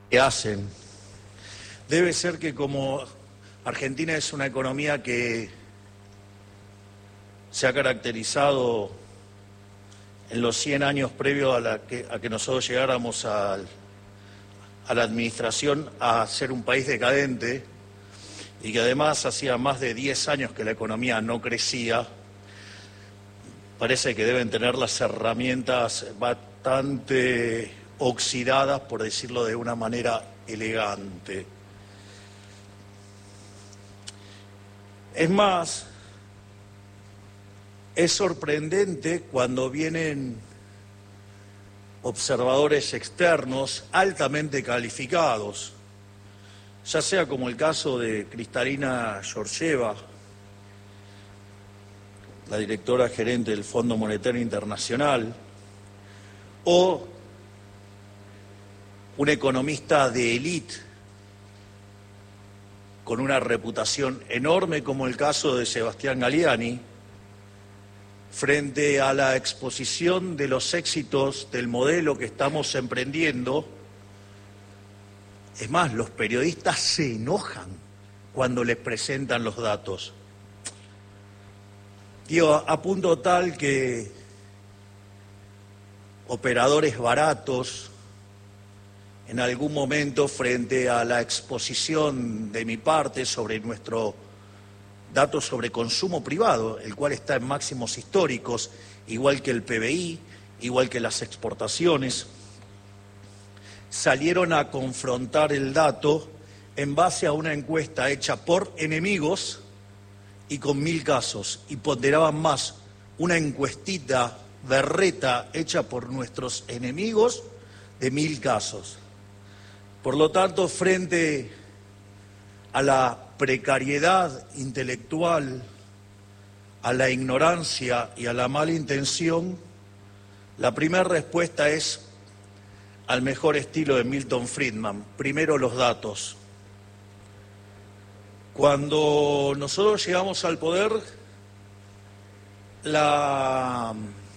que hacen. Debe ser que como Argentina es una economía que se ha caracterizado en los 100 años previos a que nosotros llegáramos a la administración a ser un país decadente y que además hacía más de 10 años que la economía no crecía, parece que deben tener las herramientas bastante oxidadas, por decirlo de una manera elegante. Es más, es sorprendente cuando vienen observadores externos altamente calificados, ya sea como el caso de Kristalina Georgieva, la directora gerente del Fondo Monetario Internacional, o un economista de élite con una reputación enorme como el caso de Sebastián Galiani, frente a la exposición de los éxitos del modelo que estamos emprendiendo. Es más, los periodistas se enojan cuando les presentan los datos. Digo, a punto tal que operadores baratos, en algún momento, frente a la exposición de mi parte sobre nuestro dato sobre consumo privado, el cual está en máximos históricos, igual que el PBI, igual que las exportaciones, salieron a confrontar el dato en base a una encuesta hecha por enemigos y con 1000 casos, y ponderaban más una encuestita berreta hecha por nuestros enemigos de 1000 casos. Por lo tanto, frente a la precariedad intelectual, a la ignorancia y a la mala intención, la primera respuesta es al mejor estilo de Milton Friedman: primero los datos. Cuando nosotros llegamos al poder, la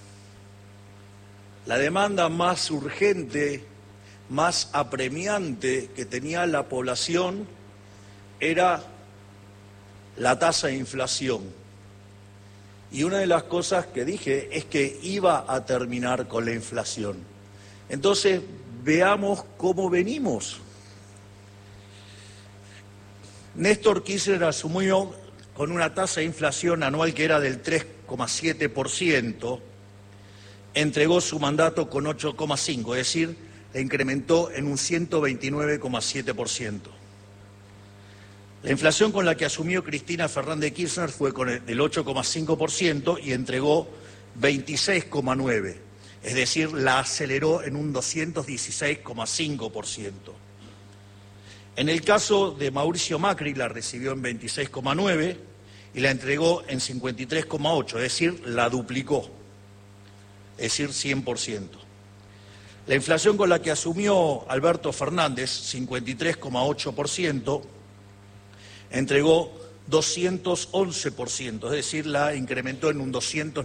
demanda más urgente, más apremiante que tenía la población era la tasa de inflación. Y una de las cosas que dije es que iba a terminar con la inflación. Entonces, veamos cómo venimos. Néstor Kirchner asumió con una tasa de inflación anual que era del 3,7%, entregó su mandato con 8,5%, es decir, la incrementó en un 129,7%. La inflación con la que asumió Cristina Fernández de Kirchner fue con el 8,5% y entregó 26,9%, es decir, la aceleró en un 216,5%. En el caso de Mauricio Macri, la recibió en 26,9% y la entregó en 53,8%, es decir, la duplicó, es decir, 100%. La inflación con la que asumió Alberto Fernández, 53,8%, entregó 211%, es decir, la incrementó en un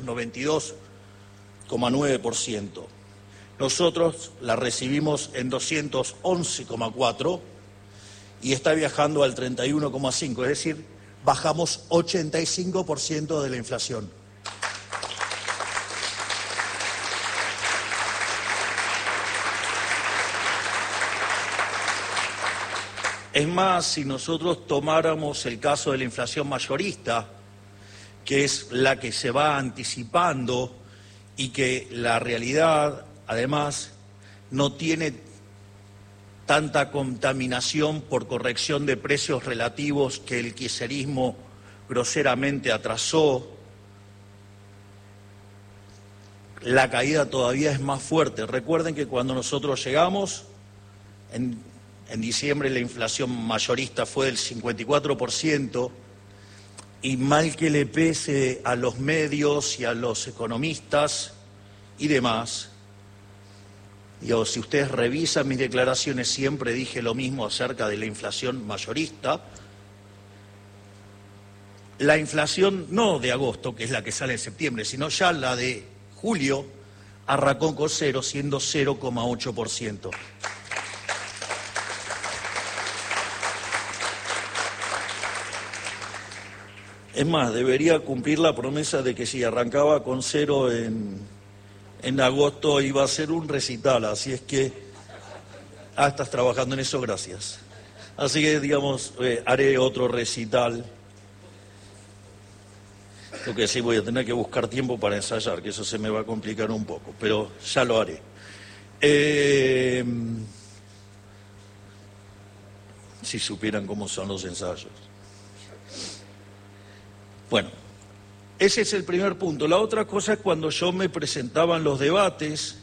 292,9%. Nosotros la recibimos en 211,4% y está viajando al 31,5%, es decir, bajamos 85% de la inflación. Es más, si nosotros tomáramos el caso de la inflación mayorista, que es la que se va anticipando y que la realidad, además, no tiene tanta contaminación por corrección de precios relativos que el kirchnerismo groseramente atrasó, la caída todavía es más fuerte. Recuerden que cuando nosotros llegamos, en diciembre la inflación mayorista fue del 54%, y mal que le pese a los medios y a los economistas y demás, si ustedes revisan mis declaraciones, siempre dije lo mismo acerca de la inflación mayorista. La inflación no de agosto, que es la que sale en septiembre, sino ya la de julio, arrancó con cero, siendo 0,8%. Es más, debería cumplir la promesa de que si arrancaba con 0 en agosto iba a ser un recital, así es que... estás trabajando en eso, gracias. Así que, digamos, haré otro recital. Lo que sí, voy a tener que buscar tiempo para ensayar, que eso se me va a complicar un poco, pero ya lo haré. Si supieran cómo son los ensayos. Bueno, ese es el primer punto. La otra cosa es cuando yo me presentaba en los debates,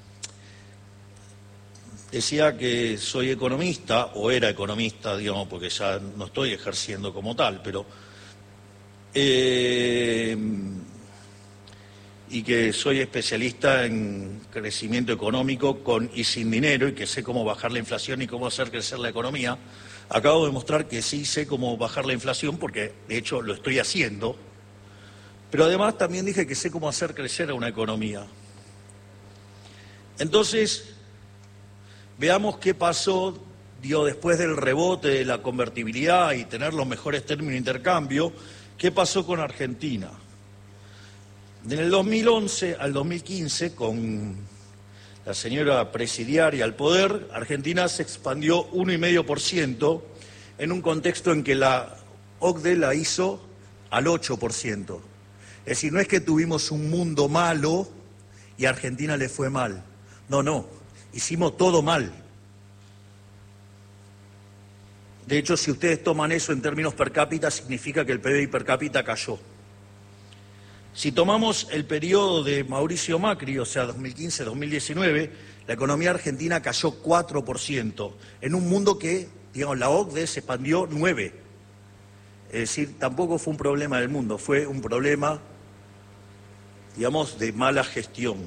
decía que soy economista, o era economista, digamos, porque ya no estoy ejerciendo como tal, pero... y que soy especialista en crecimiento económico con y sin dinero, y que sé cómo bajar la inflación y cómo hacer crecer la economía. Acabo de mostrar que sí sé cómo bajar la inflación, porque de hecho lo estoy haciendo, pero además también dije que sé cómo hacer crecer a una economía. Entonces, veamos qué pasó, después del rebote de la convertibilidad y tener los mejores términos de intercambio, qué pasó con Argentina. En el 2011 al 2015, con la señora presidiaria al poder, Argentina se expandió 1,5% en un contexto en que la OCDE la hizo al 8%. Es decir, no es que tuvimos un mundo malo y a Argentina le fue mal. No, hicimos todo mal. De hecho, si ustedes toman eso en términos per cápita, significa que el PBI per cápita cayó. Si tomamos el periodo de Mauricio Macri, o sea, 2015-2019, la economía argentina cayó 4%, en un mundo que, digamos, la OCDE se expandió 9%. Es decir, tampoco fue un problema del mundo, fue un problema, digamos, de mala gestión.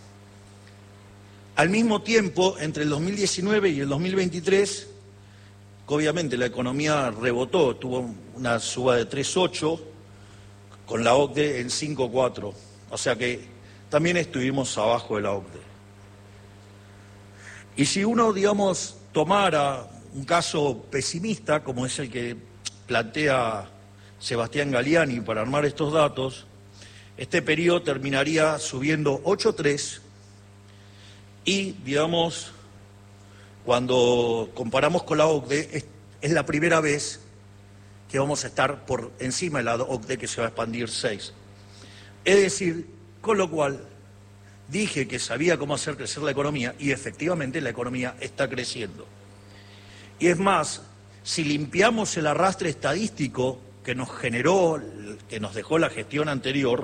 Al mismo tiempo, entre el 2019 y el 2023, obviamente la economía rebotó, tuvo una suba de 3,8%, con la OCDE en 5,4%, o sea que también estuvimos abajo de la OCDE. Y si uno, digamos, tomara un caso pesimista, como es el que plantea Sebastián Galiani para armar estos datos, este periodo terminaría subiendo 8,3%, y, digamos, cuando comparamos con la OCDE, es la primera vez que vamos a estar por encima de la OCDE, que se va a expandir 6%. Es decir, con lo cual dije que sabía cómo hacer crecer la economía, y efectivamente la economía está creciendo. Y es más, si limpiamos el arrastre estadístico que nos generó, que nos dejó la gestión anterior,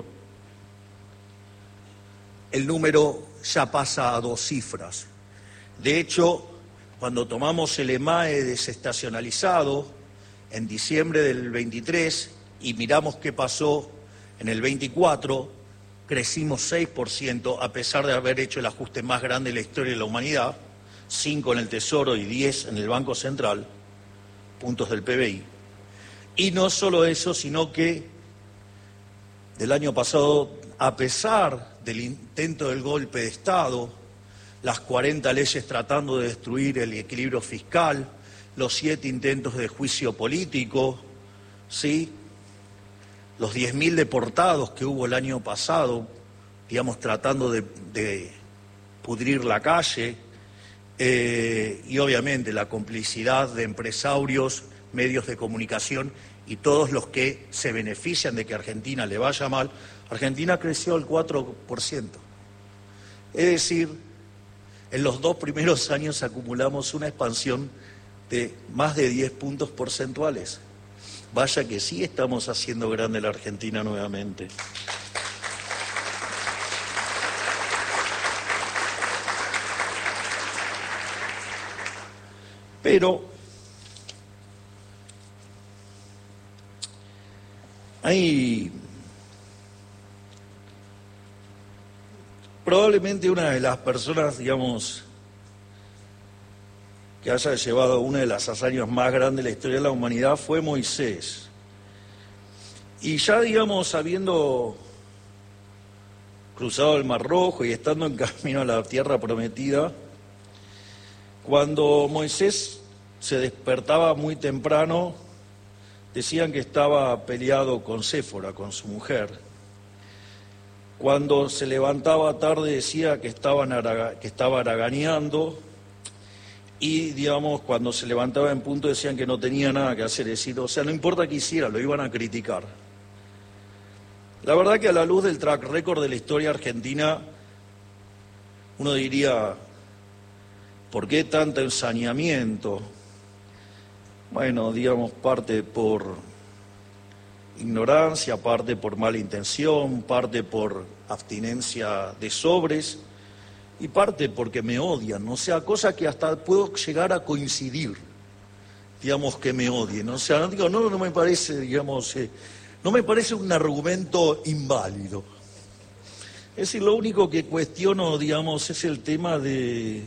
el número ya pasa a 2 cifras. De hecho, cuando tomamos el EMAE desestacionalizado en diciembre del 23 y miramos qué pasó en el 24, crecimos 6%, a pesar de haber hecho el ajuste más grande de la historia de la humanidad, 5 en el Tesoro y 10 en el Banco Central, puntos del PBI. Y no solo eso, sino que del año pasado, a pesar del intento del golpe de Estado, las 40 leyes tratando de destruir el equilibrio fiscal, los 7 intentos de juicio político, ¿sí?, los 10.000 deportados que hubo el año pasado, digamos, tratando de pudrir la calle, y obviamente la complicidad de empresarios, medios de comunicación y todos los que se benefician de que a Argentina le vaya mal. Argentina creció el 4%. Es decir, en los 2 primeros años acumulamos una expansión de más de 10 puntos porcentuales. Vaya que sí estamos haciendo grande la Argentina nuevamente. Pero hay probablemente una de las personas, digamos, que haya llevado una de las hazañas más grandes de la historia de la humanidad fue Moisés. Y ya, digamos, habiendo cruzado el Mar Rojo y estando en camino a la tierra prometida, cuando Moisés se despertaba muy temprano, decían que estaba peleado con Séfora, con su mujer. Cuando se levantaba tarde decía que estaba haraganeando y, digamos, cuando se levantaba en punto decían que no tenía nada que hacer. Es decir, o sea, no importa qué hiciera, lo iban a criticar. La verdad que a la luz del track record de la historia argentina, uno diría, ¿por qué tanto ensañamiento? Bueno, digamos, parte por ignorancia, parte por mala intención, parte por abstinencia de sobres y parte porque me odian, o sea, cosa que hasta puedo llegar a coincidir, digamos, que me odien, o sea, no me parece, digamos, no me parece un argumento inválido. Es decir, lo único que cuestiono, digamos, es el tema de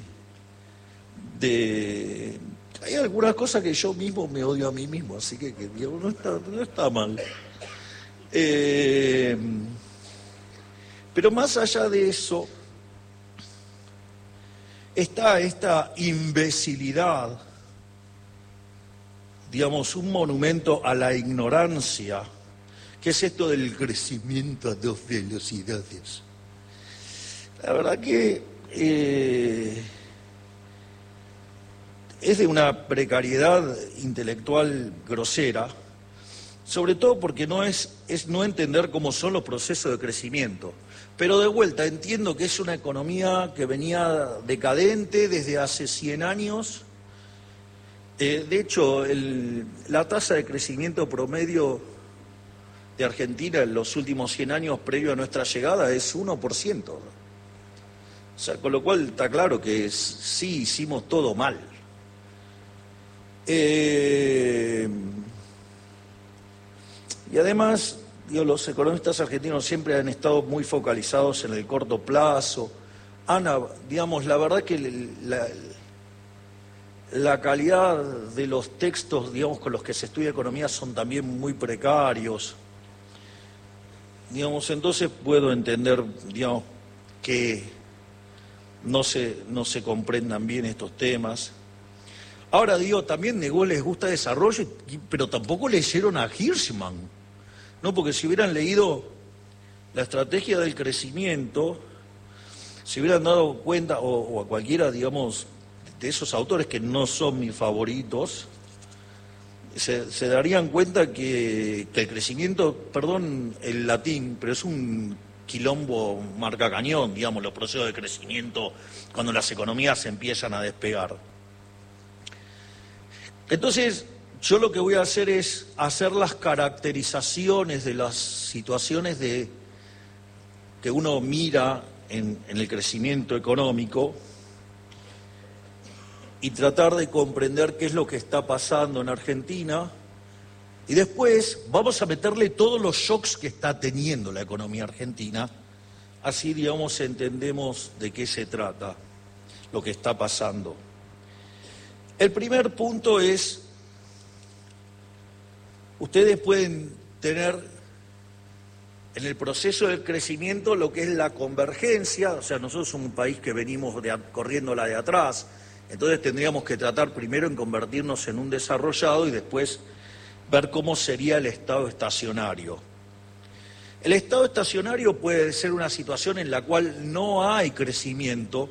hay algunas cosas que yo mismo me odio a mí mismo, así que digamos, no está mal. Pero más allá de eso, está esta imbecilidad, digamos, un monumento a la ignorancia, que es esto del crecimiento a 2 velocidades. La verdad que es de una precariedad intelectual grosera, sobre todo porque no es no entender cómo son los procesos de crecimiento. Pero de vuelta, entiendo que es una economía que venía decadente desde hace 100 años. De hecho, la tasa de crecimiento promedio de Argentina en los últimos 100 años previo a nuestra llegada es 1%. O sea, con lo cual está claro que sí hicimos todo mal. Y además, los economistas argentinos siempre han estado muy focalizados en el corto plazo. Digamos, la verdad que la calidad de los textos, digamos, con los que se estudia economía son también muy precarios. Digamos, entonces puedo entender, digamos, que no se comprendan bien estos temas. Ahora digo, también les gusta desarrollo, pero tampoco leyeron a Hirschman, ¿no? Porque si hubieran leído la estrategia del crecimiento, se hubieran dado cuenta, o a cualquiera, digamos, de esos autores que no son mis favoritos, se darían cuenta que el crecimiento, perdón el latín, pero es un quilombo marca cañón, digamos, los procesos de crecimiento cuando las economías empiezan a despegar. Entonces, yo lo que voy a hacer es hacer las caracterizaciones de las situaciones que uno mira en el crecimiento económico y tratar de comprender qué es lo que está pasando en Argentina. Y después vamos a meterle todos los shocks que está teniendo la economía argentina. Así, digamos, entendemos de qué se trata, lo que está pasando. El primer punto es, ustedes pueden tener en el proceso del crecimiento lo que es la convergencia, o sea, nosotros somos un país que venimos corriendo la de atrás, entonces tendríamos que tratar primero en convertirnos en un desarrollado y después ver cómo sería el estado estacionario. El estado estacionario puede ser una situación en la cual no hay crecimiento,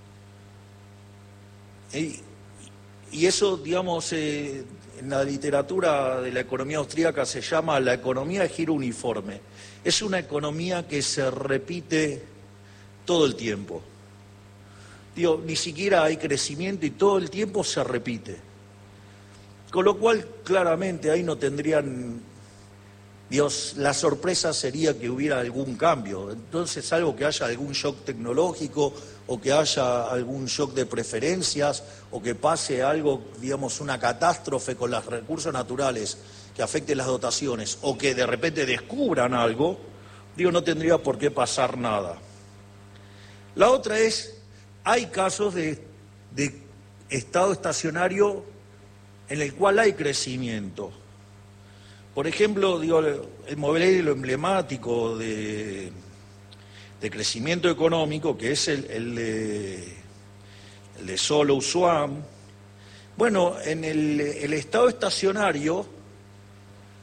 y eso, digamos, en la literatura de la economía austríaca se llama la economía de giro uniforme. Es una economía que se repite todo el tiempo. Digo, ni siquiera hay crecimiento y todo el tiempo se repite. Con lo cual, claramente, ahí no tendrían... la sorpresa sería que hubiera algún cambio. Entonces, salvo que haya algún shock tecnológico o que haya algún shock de preferencias o que pase algo, digamos, una catástrofe con los recursos naturales que afecte las dotaciones o que de repente descubran algo, no tendría por qué pasar nada. La otra es, hay casos de estado estacionario en el cual hay crecimiento. Por ejemplo, el modelo emblemático de crecimiento económico, que es el de Solow Schwab. Bueno, en el estado estacionario,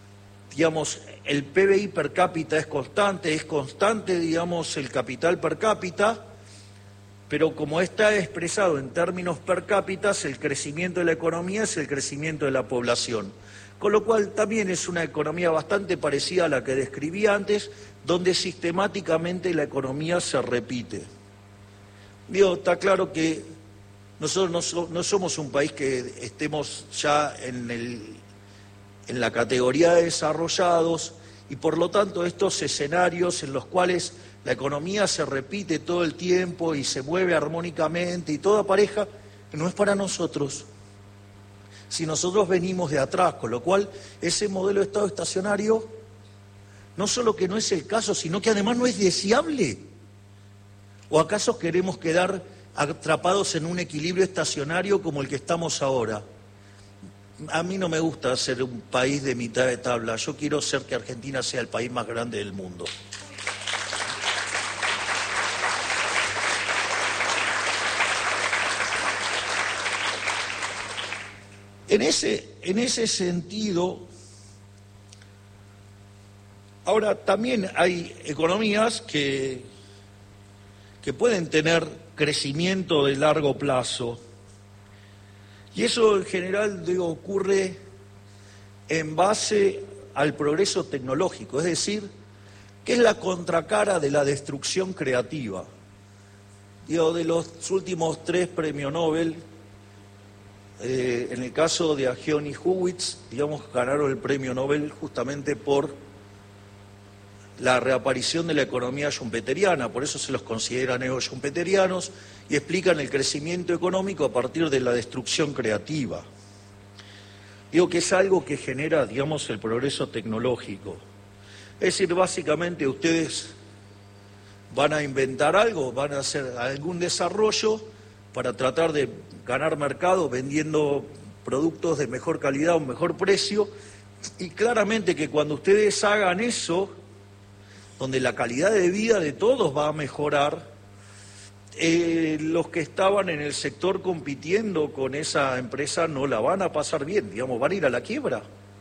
digamos, el PBI per cápita es constante, digamos, el capital per cápita, pero como está expresado en términos per cápita, el crecimiento de la economía es el crecimiento de la población. Con lo cual también es una economía bastante parecida a la que describí antes, donde sistemáticamente la economía se repite. Digo, está claro que nosotros no somos un país que estemos ya en la categoría de desarrollados, y por lo tanto estos escenarios en los cuales la economía se repite todo el tiempo y se mueve armónicamente y toda pareja, no es para nosotros. Si nosotros venimos de atrás, con lo cual ese modelo de estado estacionario no solo que no es el caso, sino que además no es deseable. ¿O acaso queremos quedar atrapados en un equilibrio estacionario como el que estamos ahora? A mí no me gusta ser un país de mitad de tabla, yo quiero ser que Argentina sea el país más grande del mundo. En ese sentido, ahora también hay economías que pueden tener crecimiento de largo plazo. Y eso en general, digo, ocurre en base al progreso tecnológico, es decir, que es la contracara de la destrucción creativa. Digo, de los últimos 3 premios Nobel, en el caso de Aghion y Hurwitz, digamos, ganaron el premio Nobel justamente por la reaparición de la economía schumpeteriana, por eso se los considera neo-schumpeterianos, y explican el crecimiento económico a partir de la destrucción creativa. Digo que es algo que genera, digamos, el progreso tecnológico. Es decir, básicamente ustedes van a inventar algo, van a hacer algún desarrollo para tratar de ganar mercado vendiendo productos de mejor calidad a un mejor precio, y claramente que cuando ustedes hagan eso, donde la calidad de vida de todos va a mejorar, los que estaban en el sector compitiendo con esa empresa no la van a pasar bien, digamos, van a ir a la quiebra.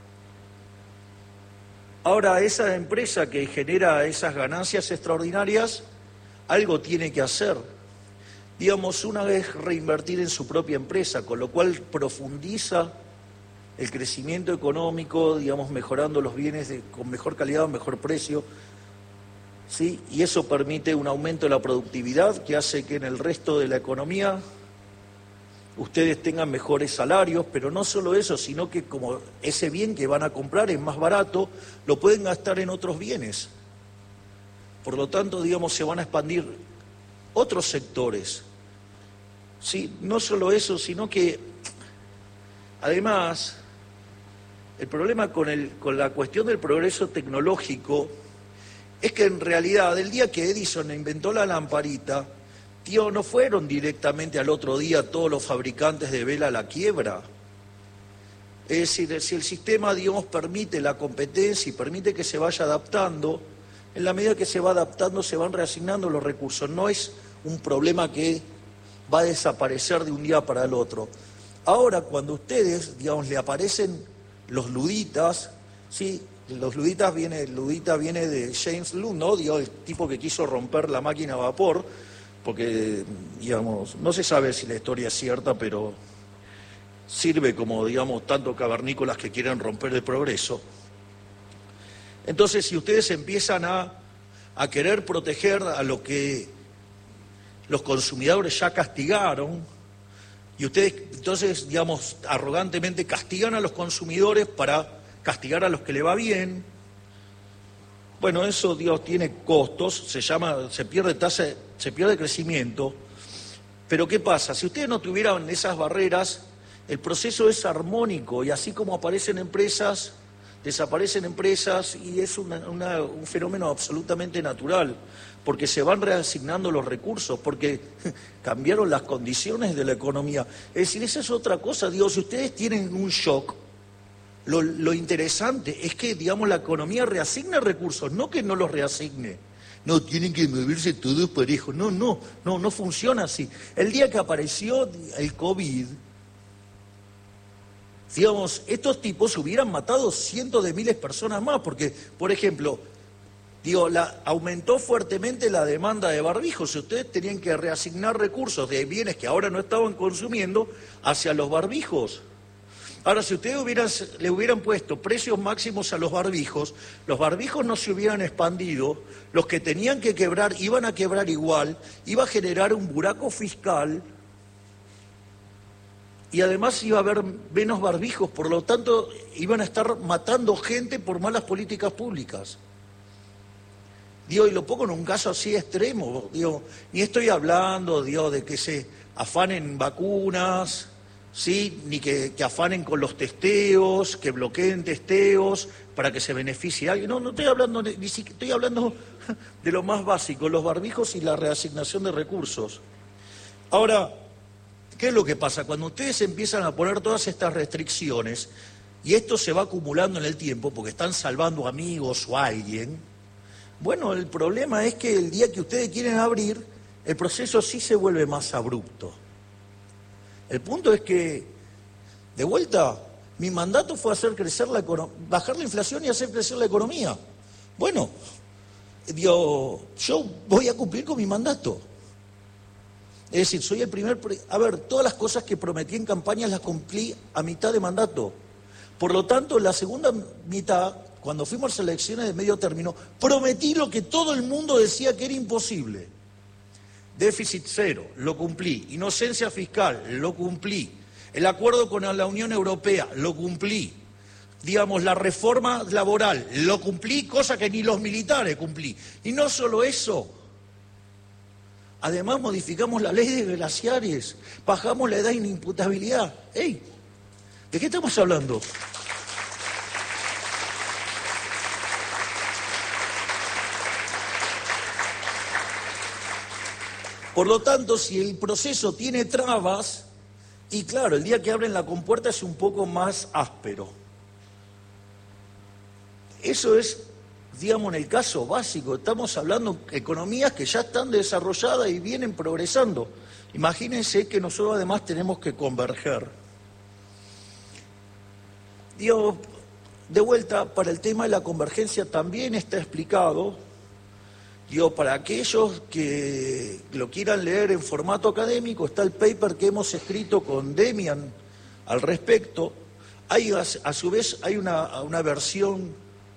Ahora, esa empresa que genera esas ganancias extraordinarias, algo tiene que hacer. Digamos, una vez reinvertir en su propia empresa, con lo cual profundiza el crecimiento económico, digamos, mejorando los bienes con mejor calidad, mejor precio, ¿sí? Y eso permite un aumento de la productividad que hace que en el resto de la economía ustedes tengan mejores salarios, pero no solo eso, sino que como ese bien que van a comprar es más barato, lo pueden gastar en otros bienes. Por lo tanto, digamos, se van a expandir otros sectores. Sí, no solo eso, sino que además el problema con la cuestión del progreso tecnológico es que en realidad el día que Edison inventó la lamparita, no fueron directamente al otro día todos los fabricantes de vela a la quiebra. Es decir, si el sistema, digamos, permite la competencia y permite que se vaya adaptando, en la medida que se va adaptando se van reasignando los recursos. No es un problema que va a desaparecer de un día para el otro. Ahora, cuando ustedes, digamos, le aparecen los luditas, ¿sí? Ludita viene de James Loop, ¿no? Digo, el tipo que quiso romper la máquina a vapor, porque, digamos, no se sabe si la historia es cierta, pero sirve como, digamos, tanto cavernícolas que quieren romper el progreso. Entonces, si ustedes empiezan a querer proteger a lo que los consumidores ya castigaron, y ustedes entonces, digamos, arrogantemente castigan a los consumidores para castigar a los que le va bien, bueno, eso, Dios, tiene costos, se pierde crecimiento, pero ¿qué pasa? Si ustedes no tuvieran esas barreras, el proceso es armónico, y así como aparecen empresas, desaparecen empresas, y es un fenómeno absolutamente natural, porque se van reasignando los recursos, porque cambiaron las condiciones de la economía. Es decir, esa es otra cosa, digo, si ustedes tienen un shock, lo interesante es que, digamos, la economía reasigne recursos, no que no los reasigne. No, tienen que moverse todos parejos. No funciona así. El día que apareció el COVID, Digamos, estos tipos hubieran matado cientos de miles de personas más, porque, por ejemplo, aumentó fuertemente la demanda de barbijos. Ustedes tenían que reasignar recursos de bienes que ahora no estaban consumiendo hacia los barbijos. Ahora, si ustedes le hubieran puesto precios máximos a los barbijos no se hubieran expandido, los que tenían que quebrar iban a quebrar igual, iba a generar un buraco fiscal y además iba a haber menos barbijos, por lo tanto iban a estar matando gente por malas políticas públicas. Y lo pongo en un caso así extremo, ni estoy hablando, de que se afanen vacunas, ¿sí? Ni que afanen con los testeos, que bloqueen testeos para que se beneficie a alguien. No estoy hablando, ni siquiera estoy hablando de lo más básico, los barbijos y la reasignación de recursos. Ahora, ¿qué es lo que pasa? Cuando ustedes empiezan a poner todas estas restricciones, y esto se va acumulando en el tiempo, porque están salvando amigos o a alguien, bueno, el problema es que el día que ustedes quieren abrir, el proceso sí se vuelve más abrupto. El punto es que, de vuelta, mi mandato fue hacer crecer bajar la inflación y hacer crecer la economía. Bueno, yo voy a cumplir con mi mandato. Es decir, soy el primer... todas las cosas que prometí en campaña las cumplí a mitad de mandato. Por lo tanto, en la segunda mitad, cuando fuimos a elecciones de medio término, prometí lo que todo el mundo decía que era imposible. Déficit cero, lo cumplí. Inocencia fiscal, lo cumplí. El acuerdo con la Unión Europea, lo cumplí. La reforma laboral, lo cumplí, cosa que ni los militares cumplí. Y no solo eso, además modificamos la ley de glaciares, bajamos la edad de inimputabilidad. ¡Ey! ¿De qué estamos hablando? Por lo tanto, si el proceso tiene trabas, y claro, el día que abren la compuerta es un poco más áspero. Eso es, en el caso básico. Estamos hablando de economías que ya están desarrolladas y vienen progresando. Imagínense que nosotros además tenemos que converger. De vuelta, para el tema de la convergencia también está explicado. Para aquellos que lo quieran leer en formato académico, está el paper que hemos escrito con Demian al respecto. A su vez hay una versión,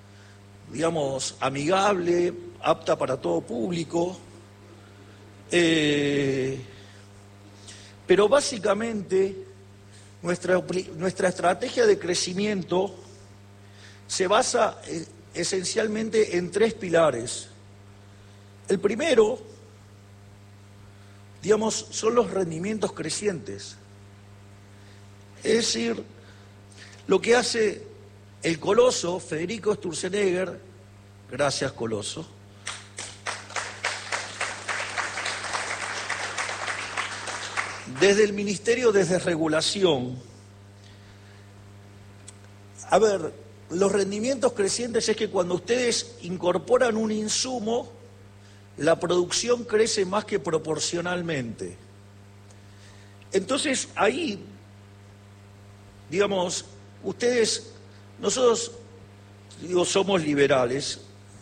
amigable, apta para todo público. Pero básicamente nuestra estrategia de crecimiento se basa esencialmente en 3 pilares. El primero, son los rendimientos crecientes. Es decir, lo que hace el coloso Federico Sturzenegger, gracias Coloso, desde el Ministerio de Desregulación. Los rendimientos crecientes es que cuando ustedes incorporan un insumo, la producción crece más que proporcionalmente. Entonces, ahí, nosotros, somos liberales.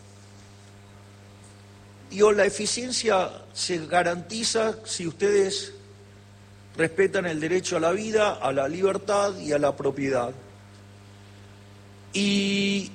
La eficiencia se garantiza si ustedes respetan el derecho a la vida, a la libertad y a la propiedad. Y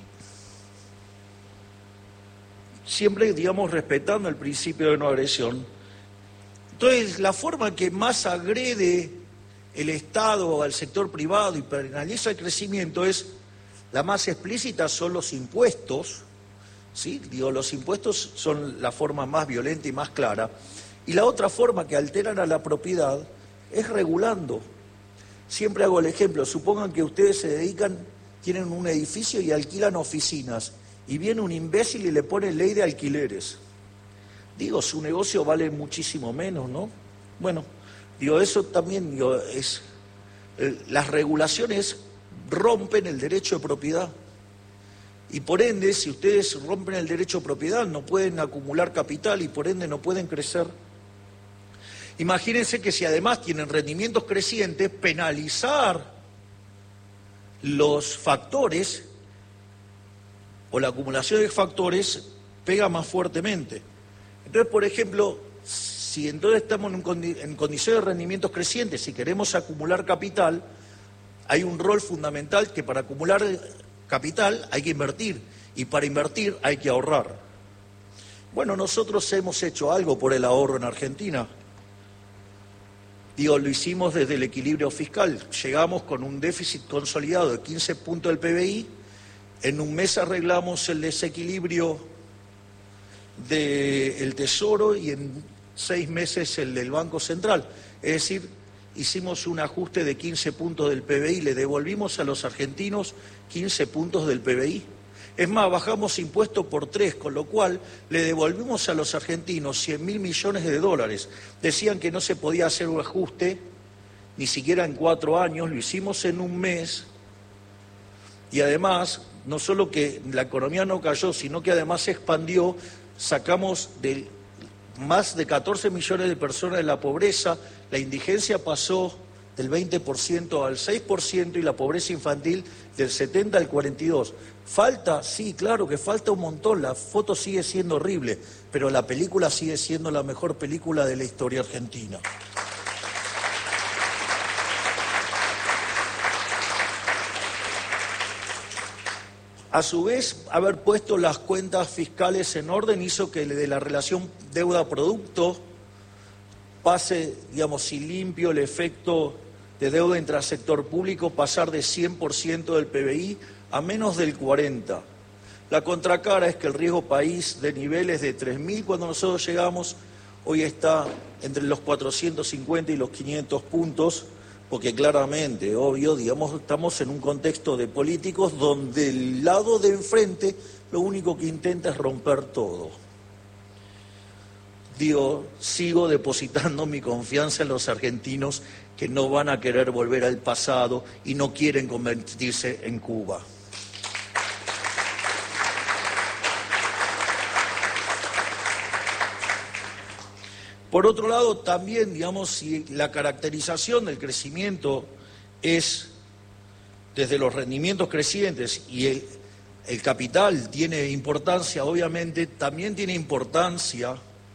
siempre, respetando el principio de no agresión. Entonces, la forma que más agrede el Estado al sector privado y penaliza el crecimiento la más explícita, son los impuestos, ¿sí? Los impuestos son la forma más violenta y más clara. Y la otra forma que alteran a la propiedad es regulando. Siempre hago el ejemplo, supongan que ustedes tienen un edificio y alquilan oficinas. Y viene un imbécil y le pone ley de alquileres. Su negocio vale muchísimo menos, ¿no? Bueno, eso también las regulaciones rompen el derecho de propiedad. Y por ende, si ustedes rompen el derecho de propiedad, no pueden acumular capital y por ende no pueden crecer. Imagínense que si además tienen rendimientos crecientes, penalizar los factores o la acumulación de factores pega más fuertemente. Entonces, por ejemplo, si entonces estamos en condiciones de rendimientos crecientes, si queremos acumular capital, hay un rol fundamental que para acumular capital hay que invertir, y para invertir hay que ahorrar. Bueno, nosotros hemos hecho algo por el ahorro en Argentina. Lo hicimos desde el equilibrio fiscal. Llegamos con un déficit consolidado de 15 puntos del PBI. En un mes arreglamos el desequilibrio del Tesoro y en 6 meses el del Banco Central. Es decir, hicimos un ajuste de 15 puntos del PBI, le devolvimos a los argentinos 15 puntos del PBI. Es más, bajamos impuestos por 3, con lo cual le devolvimos a los argentinos 100.000 millones de dólares. Decían que no se podía hacer un ajuste, ni siquiera en 4 años, lo hicimos en un mes. Y además, no solo que la economía no cayó, sino que además se expandió, sacamos de más de 14 millones de personas de la pobreza, la indigencia pasó del 20% al 6% y la pobreza infantil del 70% al 42%. ¿Falta? Sí, claro que falta un montón, la foto sigue siendo horrible, pero la película sigue siendo la mejor película de la historia argentina. A su vez, haber puesto las cuentas fiscales en orden hizo que de la relación deuda-producto pase, digamos, si limpio el efecto de deuda intrasector público, pasar de 100% del PBI a menos del 40%. La contracara es que el riesgo país de niveles de 3.000 cuando nosotros llegamos, hoy está entre los 450 y los 500 puntos, porque claramente, obvio, digamos, estamos en un contexto de políticos donde el lado de enfrente lo único que intenta es romper todo. Sigo depositando mi confianza en los argentinos que no van a querer volver al pasado y no quieren convertirse en Cuba. Por otro lado, también, digamos, si la caracterización del crecimiento es desde los rendimientos crecientes y el capital tiene importancia, obviamente, también tiene importancia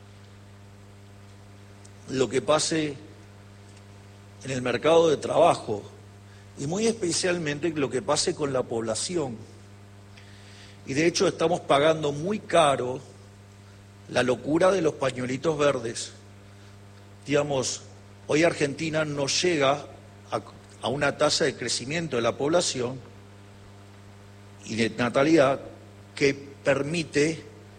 lo que pase en el mercado de trabajo y muy especialmente lo que pase con la población. Y de hecho estamos pagando muy caro la locura de los pañuelitos verdes. Digamos, hoy Argentina no llega a una tasa de crecimiento de la población y de natalidad que permite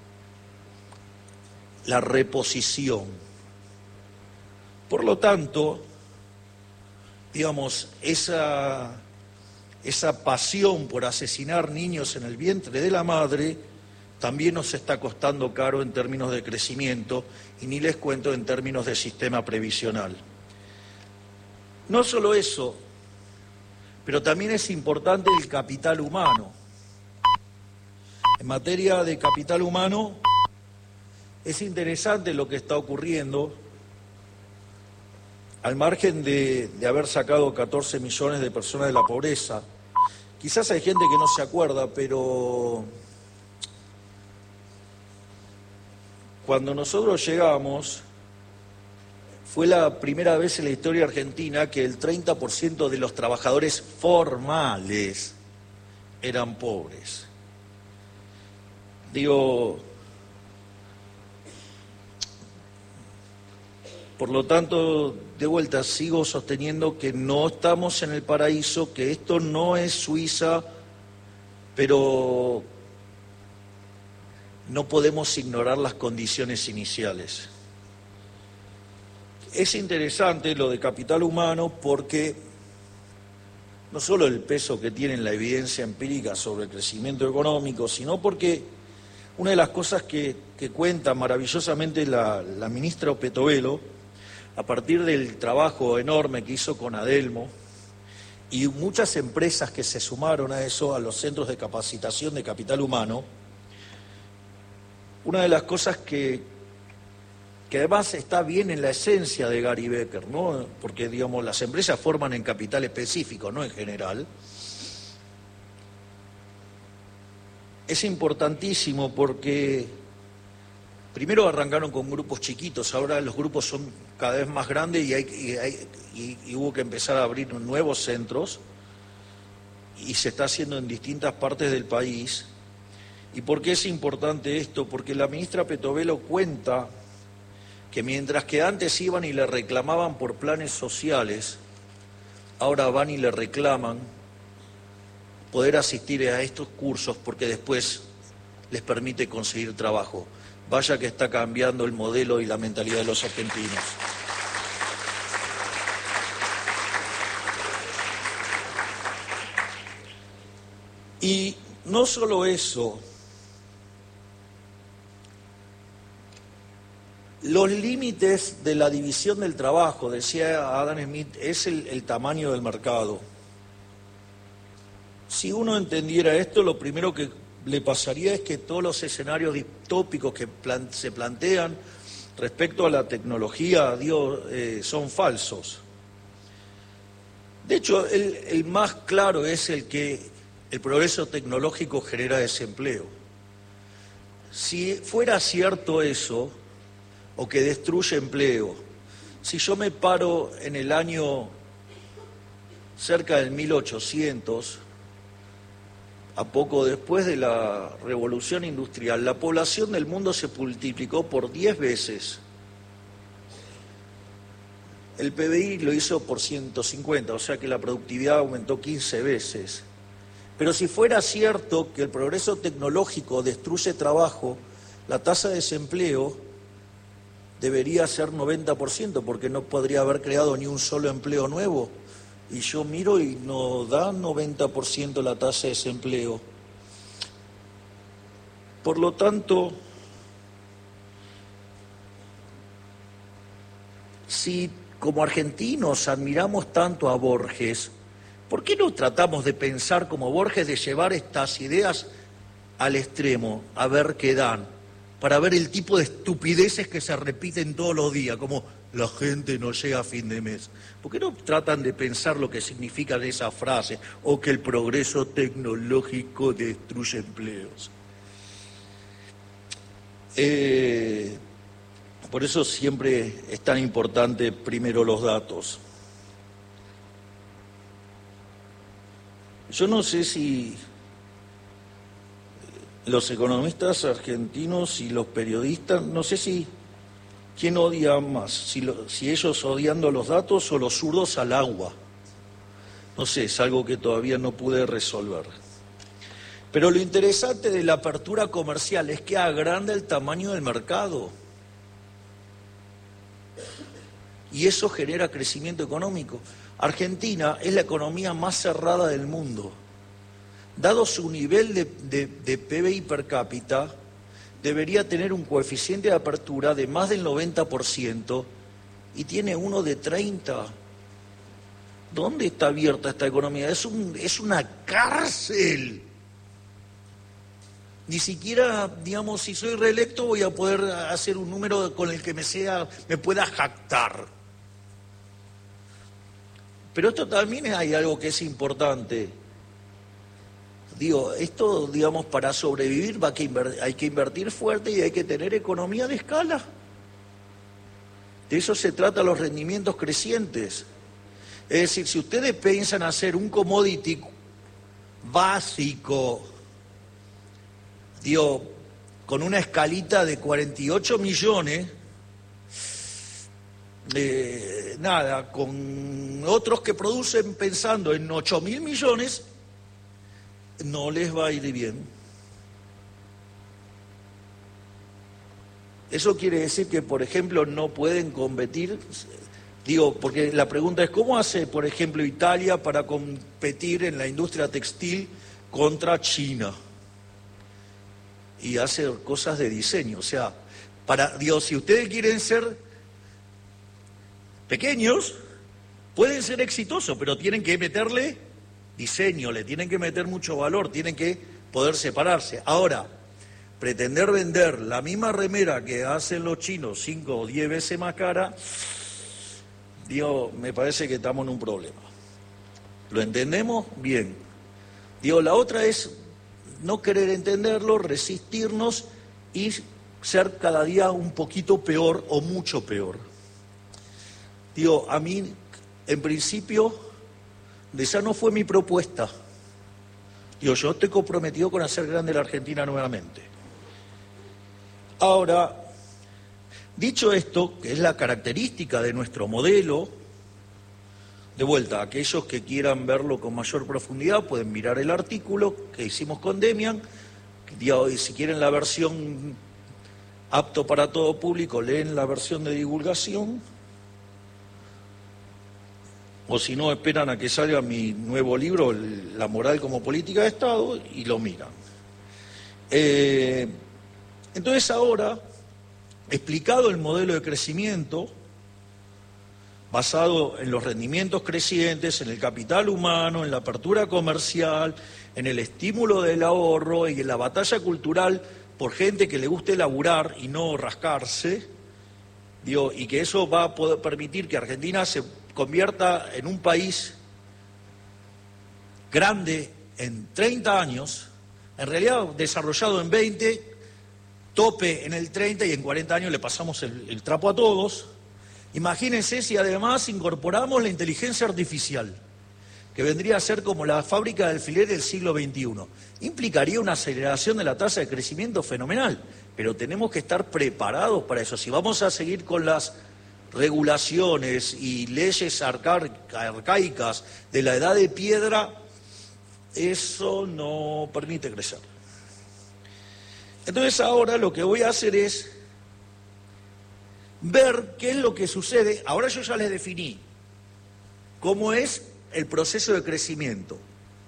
la reposición. Por lo tanto, digamos, esa pasión por asesinar niños en el vientre de la madre también nos está costando caro en términos de crecimiento y ni les cuento en términos de sistema previsional. No solo eso, pero también es importante el capital humano. En materia de capital humano, es interesante lo que está ocurriendo. Al margen de haber sacado 14 millones de personas de la pobreza, quizás hay gente que no se acuerda, pero cuando nosotros llegamos, fue la primera vez en la historia argentina que el 30% de los trabajadores formales eran pobres. Por lo tanto, de vuelta, sigo sosteniendo que no estamos en el paraíso, que esto no es Suiza, pero no podemos ignorar las condiciones iniciales. Es interesante lo de capital humano porque no solo el peso que tiene la evidencia empírica sobre el crecimiento económico, sino porque una de las cosas que cuenta maravillosamente la ministra Petovelo, a partir del trabajo enorme que hizo con Adelmo y muchas empresas que se sumaron a eso, a los centros de capacitación de capital humano, una de las cosas que además está bien en la esencia de Gary Becker, ¿no? Porque, digamos, las empresas forman en capital específico, no en general, es importantísimo porque primero arrancaron con grupos chiquitos, ahora los grupos son cada vez más grandes y hubo que empezar a abrir nuevos centros y se está haciendo en distintas partes del país. ¿Y por qué es importante esto? Porque la ministra Petovelo cuenta que mientras que antes iban y le reclamaban por planes sociales, ahora van y le reclaman poder asistir a estos cursos porque después les permite conseguir trabajo. Vaya que está cambiando el modelo y la mentalidad de los argentinos. Y no solo eso, los límites de la división del trabajo, decía Adam Smith, es el tamaño del mercado. Si uno entendiera esto, lo primero que le pasaría es que todos los escenarios distópicos que se plantean respecto a la tecnología, son falsos. De hecho, el más claro es el que el progreso tecnológico genera desempleo. Si fuera cierto eso, o que destruye empleo, si yo me paro en el año cerca del 1800, a poco después de la revolución industrial, la población del mundo se multiplicó por 10 veces. El PBI lo hizo por 150, o sea que la productividad aumentó 15 veces. Pero si fuera cierto que el progreso tecnológico destruye trabajo, la tasa de desempleo debería ser 90%, porque no podría haber creado ni un solo empleo nuevo. Y yo miro y no da 90% la tasa de desempleo. Por lo tanto, si como argentinos admiramos tanto a Borges, ¿por qué no tratamos de pensar como Borges, de llevar estas ideas al extremo, a ver qué dan, para ver el tipo de estupideces que se repiten todos los días, como la gente no llega a fin de mes? ¿Por qué no tratan de pensar lo que significan esas frases, o que el progreso tecnológico destruye empleos? Por eso siempre es tan importante primero los datos. Yo no sé si los economistas argentinos y los periodistas, no sé si quién odia más, si ellos odiando los datos o los zurdos al agua. No sé, es algo que todavía no pude resolver. Pero lo interesante de la apertura comercial es que agranda el tamaño del mercado. Y eso genera crecimiento económico. Argentina es la economía más cerrada del mundo. Dado su nivel de PBI per cápita, debería tener un coeficiente de apertura de más del 90% y tiene uno de 30%. ¿Dónde está abierta esta economía? Es una cárcel. Ni siquiera, digamos, si soy reelecto voy a poder hacer un número con el que me pueda jactar. Pero esto también hay algo que es importante. Esto, digamos, para sobrevivir hay que invertir fuerte y hay que tener economía de escala. De eso se trata los rendimientos crecientes. Es decir, si ustedes piensan hacer un commodity básico, con una escalita de 48 millones, con otros que producen pensando en 8.000 millones, no les va a ir bien. Eso quiere decir que, por ejemplo, no pueden competir. Porque la pregunta es, ¿cómo hace, por ejemplo, Italia para competir en la industria textil contra China? Y hace cosas de diseño. O sea, si ustedes quieren ser pequeños, pueden ser exitosos, pero tienen que meterle diseño, le tienen que meter mucho valor, tienen que poder separarse. Ahora, pretender vender la misma remera que hacen los chinos 5 o 10 veces más cara, me parece que estamos en un problema. ¿Lo entendemos? Bien. La otra es, no querer entenderlo, resistirnos y ser cada día un poquito peor o mucho peor. Digo, a mí, en principio, esa no fue mi propuesta. Digo, yo estoy comprometido con hacer grande la Argentina nuevamente. Ahora, dicho esto, que es la característica de nuestro modelo, de vuelta, aquellos que quieran verlo con mayor profundidad pueden mirar el artículo que hicimos con Demian. Si quieren la versión apto para todo público, leen la versión de divulgación. O si no, esperan a que salga mi nuevo libro, La moral como política de Estado, y lo miran. Entonces ahora, explicado el modelo de crecimiento, basado en los rendimientos crecientes, en el capital humano, en la apertura comercial, en el estímulo del ahorro y en la batalla cultural por gente que le guste laburar y no rascarse, y que eso va a poder permitir que Argentina se convierta en un país grande en 30 años, en realidad desarrollado en 20, tope en el 30 y en 40 años le pasamos el trapo a todos. Imagínense si además incorporamos la inteligencia artificial, que vendría a ser como la fábrica de alfiler del siglo XXI. Implicaría una aceleración de la tasa de crecimiento fenomenal, pero tenemos que estar preparados para eso. Si vamos a seguir con las regulaciones y leyes arcaicas de la edad de piedra, eso no permite crecer. Entonces ahora lo que voy a hacer es ver qué es lo que sucede. Ahora yo ya les definí cómo es el proceso de crecimiento,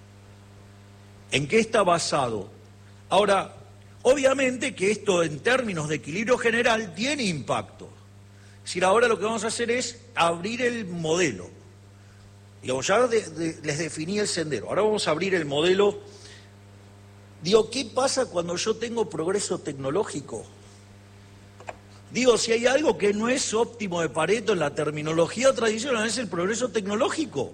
en qué está basado. Ahora, obviamente que esto en términos de equilibrio general tiene impacto. Es decir, ahora lo que vamos a hacer es abrir el modelo. Digamos, ya les definí el sendero, ahora vamos a abrir el modelo. Digo, ¿qué pasa cuando yo tengo progreso tecnológico? Digo, si hay algo que no es óptimo de Pareto en la terminología tradicional, es el progreso tecnológico.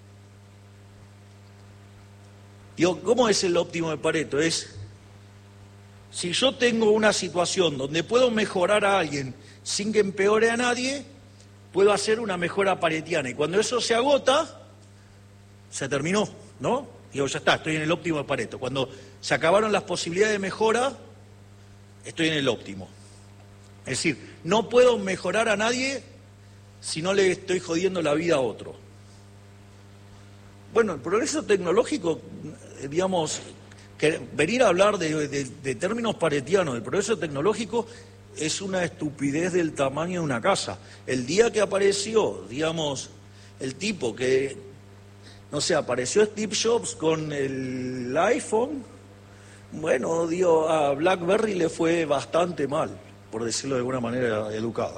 Digo, ¿cómo es el óptimo de Pareto? Es, si yo tengo una situación donde puedo mejorar a alguien sin que empeore a nadie, puedo hacer una mejora paretiana. Y cuando eso se agota, se terminó, ¿no? Digo, ya está, estoy en el óptimo de Pareto. Cuando se acabaron las posibilidades de mejora, estoy en el óptimo. Es decir, no puedo mejorar a nadie si no le estoy jodiendo la vida a otro. Bueno, el progreso tecnológico, digamos, que venir a hablar de términos paretianos, del progreso tecnológico, es una estupidez del tamaño de una casa. El día que apareció, digamos, el tipo que, no sé, apareció Steve Jobs con el iPhone, bueno, digo, a BlackBerry le fue bastante mal, por decirlo de alguna manera educada.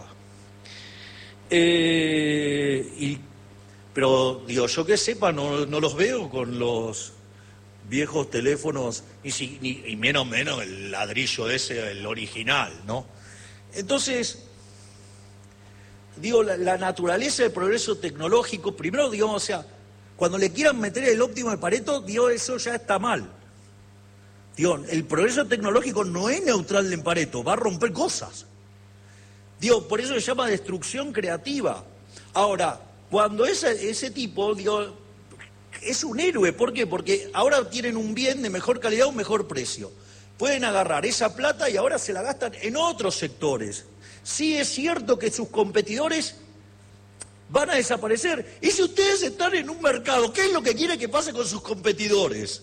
Pero, digo, yo que sepa, no los veo con los viejos teléfonos, y menos el ladrillo ese, el original, ¿no? Entonces, digo, la naturaleza del progreso tecnológico, primero, digamos, o sea, cuando le quieran meter el óptimo de Pareto, digo, eso ya está mal. Digo, el progreso tecnológico no es neutral en Pareto, va a romper cosas. Digo, por eso se llama destrucción creativa. Ahora, cuando ese tipo, digo, es un héroe, ¿por qué? Porque ahora tienen un bien de mejor calidad a un mejor precio. Pueden agarrar esa plata y ahora se la gastan en otros sectores. Sí es cierto que sus competidores van a desaparecer. Y si ustedes están en un mercado, ¿qué es lo que quiere que pase con sus competidores?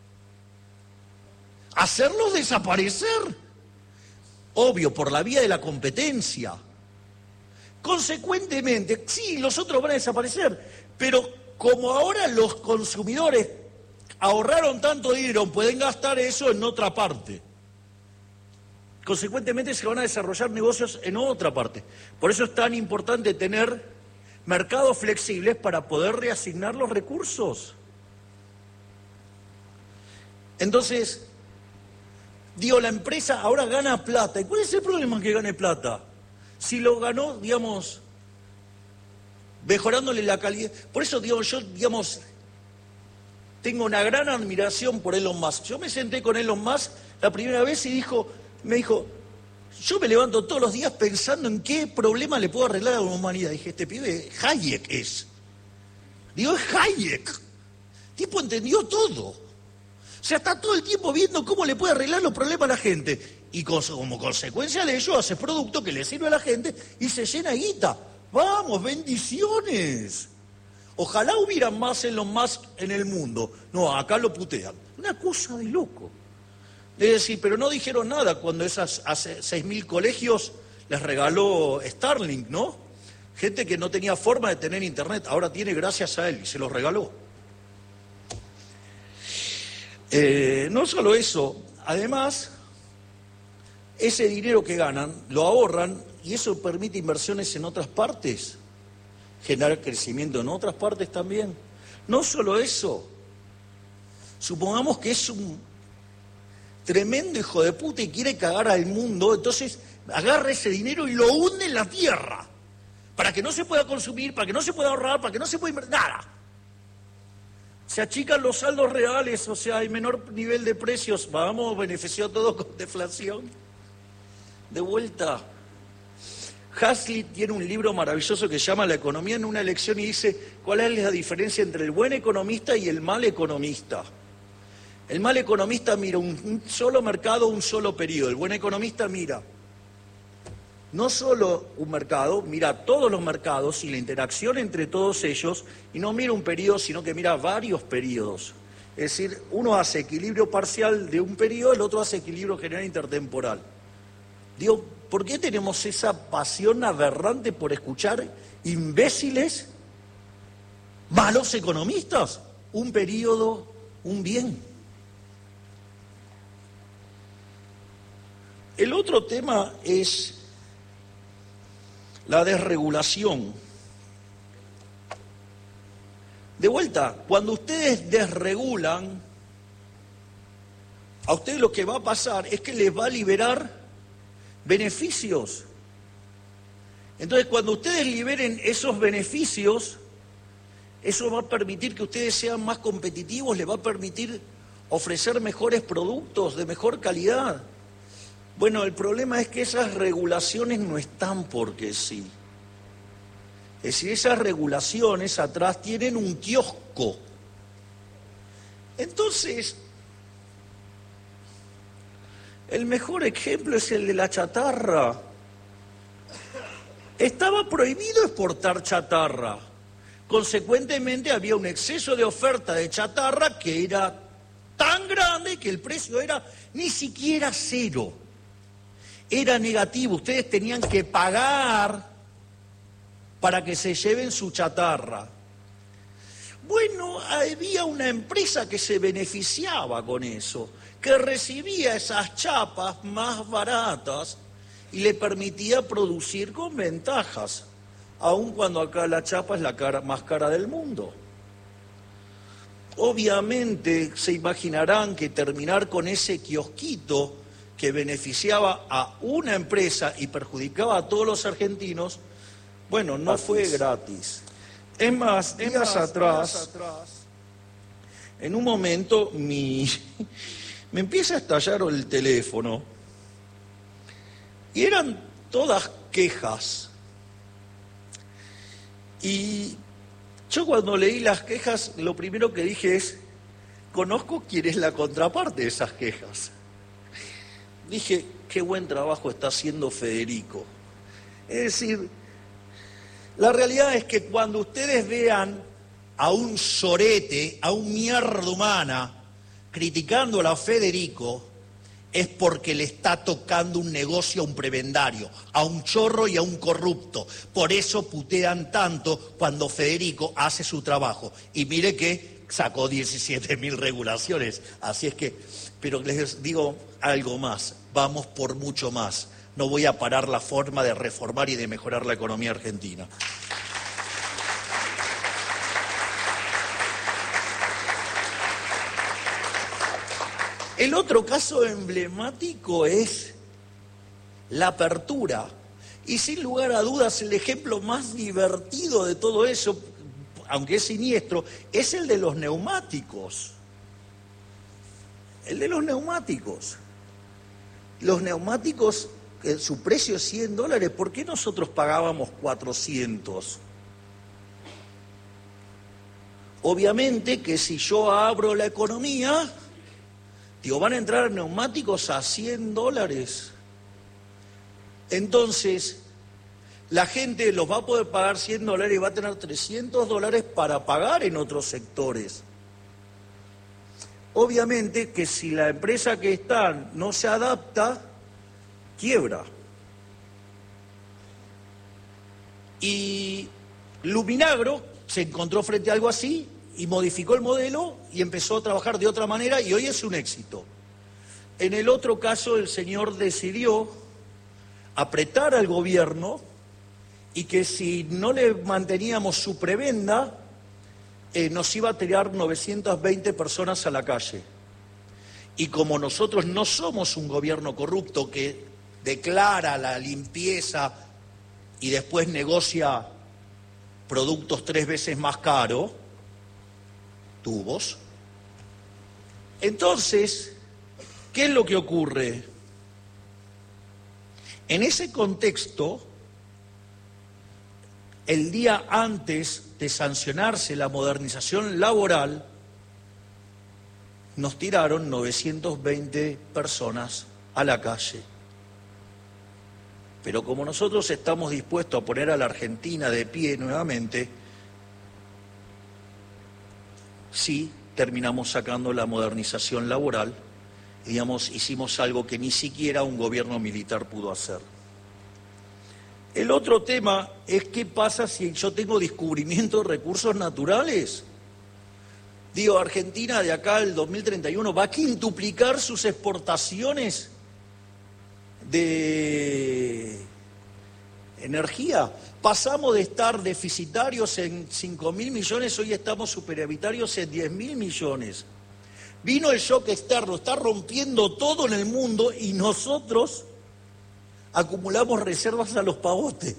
¿Hacerlos desaparecer? Obvio, por la vía de la competencia. Consecuentemente, sí, los otros van a desaparecer, pero como ahora los consumidores ahorraron tanto dinero, pueden gastar eso en otra parte. Consecuentemente se van a desarrollar negocios en otra parte. Por eso es tan importante tener mercados flexibles para poder reasignar los recursos. Entonces, digo, la empresa ahora gana plata. ¿Y cuál es el problema en que gane plata? Si lo ganó, digamos, mejorándole la calidad. Por eso, digo, yo, digamos, tengo una gran admiración por Elon Musk. Yo me senté con Elon Musk la primera vez y me dijo, yo me levanto todos los días pensando en qué problema le puedo arreglar a la humanidad. Dije, este pibe Hayek es. Digo, es Hayek. El tipo entendió todo. O sea, está todo el tiempo viendo cómo le puede arreglar los problemas a la gente. Y como consecuencia de ello hace producto que le sirve a la gente y se llena guita. ¡Vamos, bendiciones! Ojalá hubiera más Elon Musk en el mundo. No, acá lo putean. Una cosa de loco. Es decir, pero no dijeron nada cuando hace 6.000 colegios les regaló Starlink, ¿no? Gente que no tenía forma de tener internet, ahora tiene gracias a él y se los regaló. No solo eso, además, ese dinero que ganan lo ahorran y eso permite inversiones en otras partes, generar crecimiento en otras partes también. No solo eso, supongamos que es un tremendo hijo de puta y quiere cagar al mundo, entonces agarra ese dinero y lo hunde en la tierra, para que no se pueda consumir, para que no se pueda ahorrar, para que no se pueda invertir, nada. Se achican los saldos reales, o sea, hay menor nivel de precios, vamos, benefició todo con deflación. De vuelta, Hazlitt tiene un libro maravilloso que se llama La economía en una lección y dice, ¿cuál es la diferencia entre el buen economista y el mal economista? El mal economista mira un solo mercado, un solo periodo. El buen economista mira no solo un mercado, mira todos los mercados y la interacción entre todos ellos, y no mira un periodo, sino que mira varios periodos. Es decir, uno hace equilibrio parcial de un periodo, el otro hace equilibrio general intertemporal. Digo, ¿por qué tenemos esa pasión aberrante por escuchar imbéciles, malos economistas? Un periodo, un bien. El otro tema es la desregulación. De vuelta, cuando ustedes desregulan, a ustedes lo que va a pasar es que les va a liberar beneficios. Entonces, cuando ustedes liberen esos beneficios, eso va a permitir que ustedes sean más competitivos, les va a permitir ofrecer mejores productos de mejor calidad. Bueno, el problema es que esas regulaciones no están porque sí. Es decir, esas regulaciones atrás tienen un kiosco. Entonces, el mejor ejemplo es el de la chatarra. Estaba prohibido exportar chatarra. Consecuentemente, había un exceso de oferta de chatarra que era tan grande que el precio era ni siquiera cero. Era negativo, ustedes tenían que pagar para que se lleven su chatarra. Bueno, había una empresa que se beneficiaba con eso, que recibía esas chapas más baratas y le permitía producir con ventajas, aun cuando acá la chapa es la más cara del mundo. Obviamente se imaginarán que terminar con ese kiosquito que beneficiaba a una empresa y perjudicaba a todos los argentinos, bueno, no fue gratis. Es más, días atrás, en un momento me empieza a estallar el teléfono y eran todas quejas. Y yo cuando leí las quejas, lo primero que dije es, conozco quién es la contraparte de esas quejas. Dije, qué buen trabajo está haciendo Federico. Es decir, la realidad es que cuando ustedes vean a un sorete, a un mierda humana, criticando a Federico, es porque le está tocando un negocio a un prebendario, a un chorro y a un corrupto. Por eso putean tanto cuando Federico hace su trabajo. Y mire que sacó 17.000 regulaciones, así es que, pero les digo algo más, vamos por mucho más. No voy a parar la forma de reformar y de mejorar la economía argentina. El otro caso emblemático es la apertura. Y sin lugar a dudas, el ejemplo más divertido de todo eso, aunque es siniestro, es el de los neumáticos. El de los neumáticos. Los neumáticos, su precio es $100, ¿por qué nosotros pagábamos 400? Obviamente que si yo abro la economía, digo, van a entrar neumáticos a $100. Entonces, la gente los va a poder pagar $100 y va a tener $300 para pagar en otros sectores. Obviamente que si la empresa que está no se adapta, quiebra. Y Luminagro se encontró frente a algo así y modificó el modelo y empezó a trabajar de otra manera y hoy es un éxito. En el otro caso, el señor decidió apretar al gobierno y que si no le manteníamos su prebenda, nos iba a tirar 920 personas a la calle. Y como nosotros no somos un gobierno corrupto que declara la limpieza y después negocia productos 3 veces más caros, tubos. Entonces, ¿qué es lo que ocurre? En ese contexto, el día antes de sancionarse la modernización laboral, nos tiraron 920 personas a la calle. Pero como nosotros estamos dispuestos a poner a la Argentina de pie nuevamente, sí terminamos sacando la modernización laboral, y digamos, hicimos algo que ni siquiera un gobierno militar pudo hacer. El otro tema es qué pasa si yo tengo descubrimiento de recursos naturales. Digo, Argentina de acá al 2031 va a quintuplicar sus exportaciones de energía. Pasamos de estar deficitarios en 5.000 millones, hoy estamos superavitarios en 10.000 millones. Vino el shock externo, está rompiendo todo en el mundo y nosotros acumulamos reservas a los pavotes.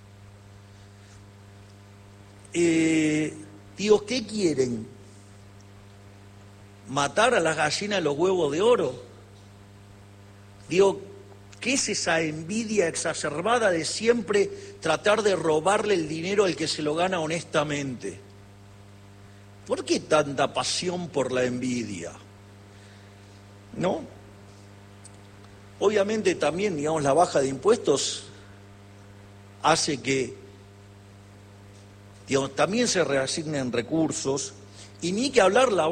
Digo, ¿qué quieren? ¿Matar a las gallinas los huevos de oro? Digo, ¿qué es esa envidia exacerbada de siempre tratar de robarle el dinero al que se lo gana honestamente? ¿Por qué tanta pasión por la envidia? ¿No? Obviamente también, digamos, la baja de impuestos hace que, digamos, también se reasignen recursos y ni que hablar la